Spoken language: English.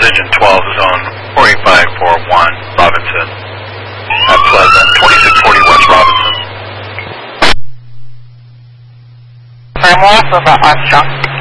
Engine 12 is on 48541 Robinson at Pleasant, 2640 West Robinson. Prime Loss over Armstrong.